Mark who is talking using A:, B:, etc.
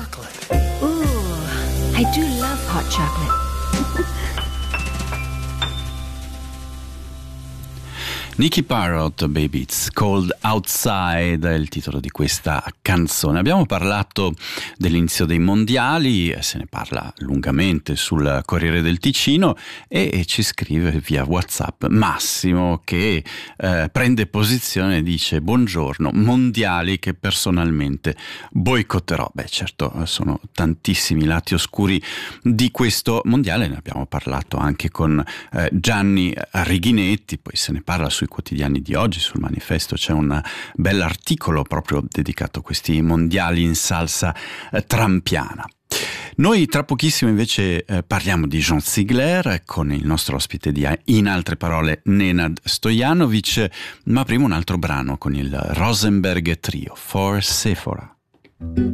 A: chocolate.
B: Ooh, I do love hot chocolate.
C: Nicky Parrott, Baby It's Cold Outside è il titolo di questa canzone. Abbiamo parlato dell'inizio dei mondiali, se ne parla lungamente sul Corriere del Ticino e ci scrive via WhatsApp Massimo che prende posizione e dice: buongiorno, mondiali che personalmente boicotterò. Beh, certo, sono tantissimi lati oscuri di questo mondiale, ne abbiamo parlato anche con Gianni Righinetti, poi se ne parla sui quotidiani di oggi, sul Manifesto c'è un bell'articolo proprio dedicato a questi mondiali in salsa trampiana. Noi tra pochissimo invece parliamo di Jean Ziegler con il nostro ospite di In altre parole Nenad Stojanovic, ma prima un altro brano con il Rosenberg Trio, For Sephora.